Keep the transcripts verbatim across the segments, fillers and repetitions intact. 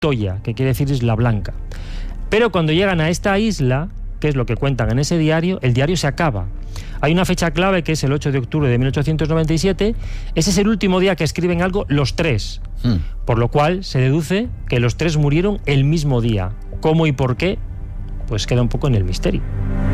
Toya, que quiere decir Isla Blanca. Pero cuando llegan a esta isla, que es lo que cuentan en ese diario, el diario se acaba. Hay una fecha clave que es el ocho de octubre de mil ochocientos noventa y siete. Ese es el último día que escriben algo los tres. Mm. Por lo cual se deduce que los tres murieron el mismo día. ¿Cómo y por qué? Pues queda un poco en el misterio.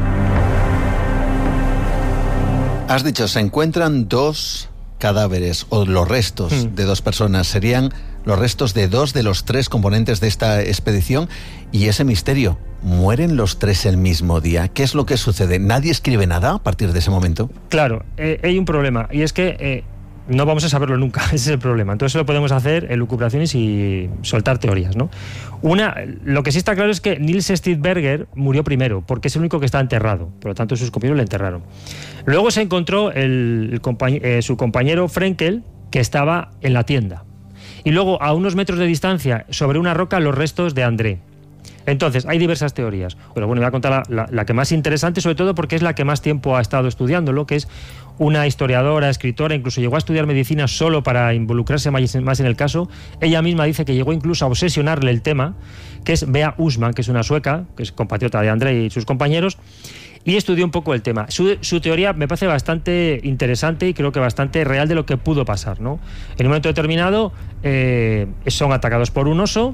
Has dicho, se encuentran dos cadáveres o los restos mm. de dos personas. Serían los restos de dos de los tres componentes de esta expedición. Y ese misterio, ¿mueren los tres el mismo día? ¿Qué es lo que sucede? ¿Nadie escribe nada a partir de ese momento? Claro, eh, hay un problema, y es que eh, no vamos a saberlo nunca, ese es el problema. Entonces lo podemos hacer en lucubraciones y soltar teorías, ¿no? Una, lo que sí está claro es que Niels Steenbergen murió primero, porque es el único que está enterrado, por lo tanto sus compañeros le enterraron. Luego se encontró el, el compañ- eh, su compañero Frenkel, que estaba en la tienda. Y luego, a unos metros de distancia, sobre una roca, los restos de André. Entonces, hay diversas teorías. Pero bueno, voy a contar la, la, la que más interesante, sobre todo porque es la que más tiempo ha estado estudiándolo, que es una historiadora, escritora, incluso llegó a estudiar medicina solo para involucrarse más, más en el caso. Ella misma dice que llegó incluso a obsesionarle el tema, que es Bea Usman, que es una sueca, que es compatriota de André y sus compañeros, y estudió un poco el tema. Su, su teoría me parece bastante interesante y creo que bastante real de lo que pudo pasar, ¿no? En un momento determinado eh, son atacados por un oso.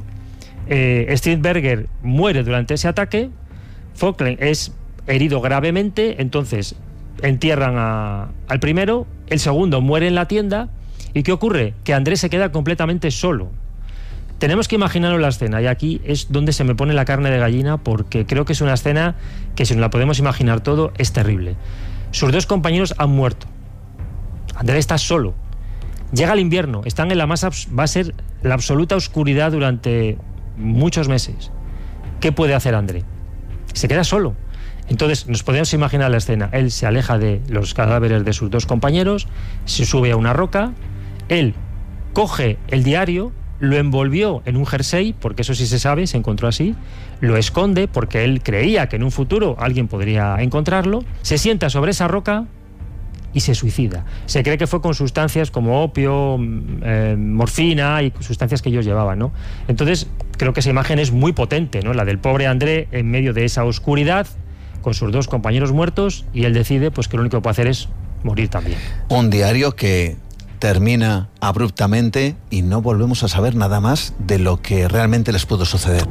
Eh, Steenbergen muere durante ese ataque. Falkland es herido gravemente, entonces entierran a, al primero, el segundo muere en la tienda. ¿Y qué ocurre? Que Andrés se queda completamente solo. Tenemos que imaginarnos la escena, y aquí es donde se me pone la carne de gallina, porque creo que es una escena que, si nos la podemos imaginar todo, es terrible. Sus dos compañeros han muerto. Andrés está solo. Llega el invierno, están en la más va a ser la absoluta oscuridad durante muchos meses. ¿Qué puede hacer André? Se queda solo. Entonces nos podemos imaginar la escena. Él se aleja de los cadáveres de sus dos compañeros, se sube a una roca, él coge el diario, lo envolvió en un jersey, porque eso sí se sabe, se encontró así, lo esconde porque él creía que en un futuro alguien podría encontrarlo, se sienta sobre esa roca y se suicida. Se cree que fue con sustancias como opio, eh, morfina y sustancias que ellos llevaban, ¿no? Entonces, creo que esa imagen es muy potente, ¿no? La del pobre André en medio de esa oscuridad, con sus dos compañeros muertos, y él decide pues que lo único que puede hacer es morir también. Un diario que termina abruptamente y no volvemos a saber nada más de lo que realmente les pudo suceder.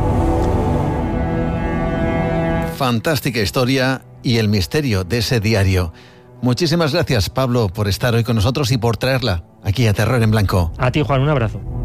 Fantástica historia y el misterio de ese diario. Muchísimas gracias, Pablo, por estar hoy con nosotros y por traerla aquí a Terror en Blanco. A ti, Juan, un abrazo.